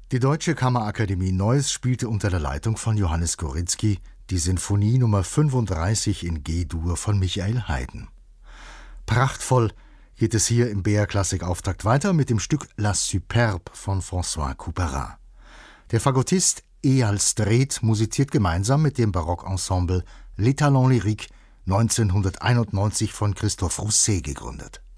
Die Deutsche Kammerakademie Neuss spielte unter der Leitung von Johannes Gorizki die Sinfonie Nummer 35 in G-Dur von Michael Haydn. Prachtvoll geht es hier im BR-Klassik-Auftakt weiter mit dem Stück La Superbe von François Couperin. Der Fagottist Eyal Strait musiziert gemeinsam mit dem Barockensemble Les Talents Lyriques, 1991 von Christophe Rousset gegründet.